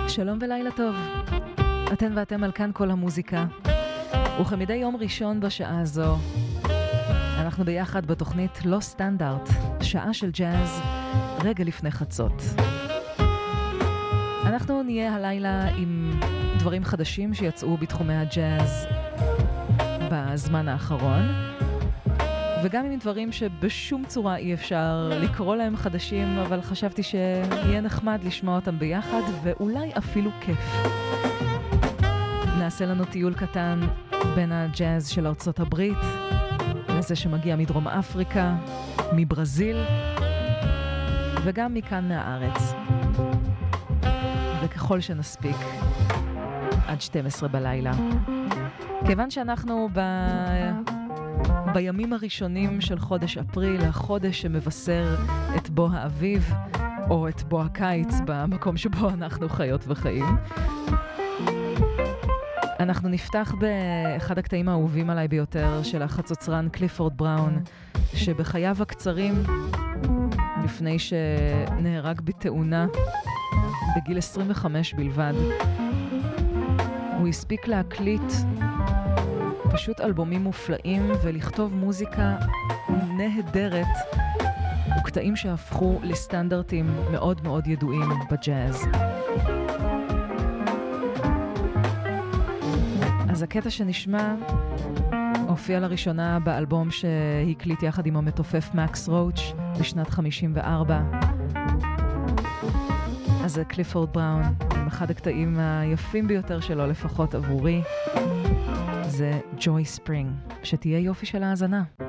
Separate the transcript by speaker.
Speaker 1: שלום ולילה טוב. אתן ואתם על כאן כל המוזיקה. וכמדי יום ראשון בשעה הזו, אנחנו ביחד בתוכנית לא סטנדרט, שעה של ג'אז, רגע לפני חצות. אנחנו נהיה הלילה עם דברים חדשים שיצאו בתחומי הג'אז בזמן האחרון, וגם עם דברים שבשום צורה אי אפשר לקרוא להם חדשים, אבל חשבתי שיהיה נחמד לשמוע אותם ביחד, ואולי אפילו כיף. נעשה לנו טיול קטן בין הג'אז של ארצות הברית, לזה שמגיע מדרום אפריקה, מברזיל, וגם מכאן מהארץ. וככל שנספיק, עד 12 בלילה. כיוון שאנחנו בימים הראשונים של חודש אפריל, החודש שמבשר את בוא האביב, או את בוא הקיץ במקום שבו אנחנו חיות וחיים. אנחנו נפתח באחד הקטעים האהובים עליי ביותר של החצוצרן קליפורד בראון, שבחייו הקצרים, לפני שנהרג בתאונה בגיל 25 בלבד, הוא הספיק להקליט פשוט אלבומים מופלאים ולכתוב מוזיקה נהדרת וקטעים שהפכו לסטנדרטים מאוד מאוד ידועים בג'אז. אז הקטע שנשמע הופיע לראשונה באלבום שהקליט יחד עם המתופף מקס רוץ' בשנת 54. אז זה קליפורד בראון, עם אחד הקטעים היפים ביותר שלו, לפחות עבורי. זה ג'וי ספרינג, שתהיה יופי של האזנה.